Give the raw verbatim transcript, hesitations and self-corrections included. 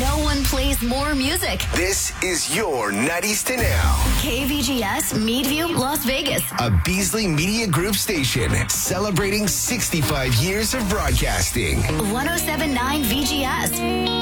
no one plays more music. This is your nineties to now. K V G S, Meadview, Las Vegas. A Beasley Media Group station celebrating sixty-five years of broadcasting. one oh seven point nine V G S.